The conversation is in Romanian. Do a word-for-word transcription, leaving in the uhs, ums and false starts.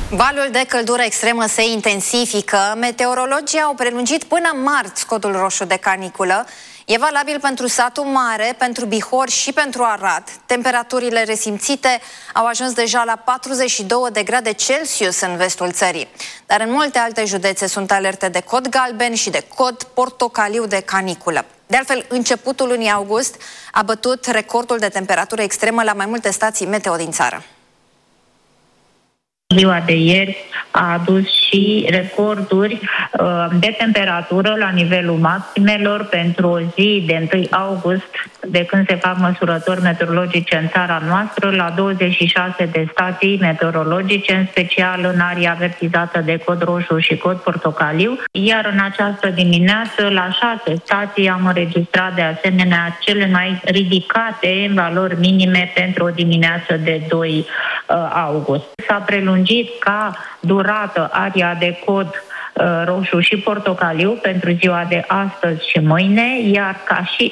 Valul de căldură extremă se intensifică. Meteorologii au prelungit până marți codul roșu de caniculă. E valabil pentru satul mare, pentru Bihor și pentru Arad. Temperaturile resimțite au ajuns deja la patruzeci și două de grade Celsius în vestul țării. Dar în multe alte județe sunt alerte de cod galben și de cod portocaliu de caniculă. De altfel, începutul lunii august a bătut recordul de temperatură extremă la mai multe stații meteo din țară. Ziua de ieri a adus și recorduri uh, de temperatură la nivelul maximelor pentru o zi de întâi august, de când se fac măsurători meteorologice în țara noastră, la douăzeci și șase de stații meteorologice, în special în area avertizată de cod roșu și cod portocaliu, iar în această dimineață la șase stații am înregistrat de asemenea cele mai ridicate valori minime pentru o dimineață de doi august. S-a prelungit ca durată area de cod uh, roșu și portocaliu pentru ziua de astăzi și mâine, iar ca și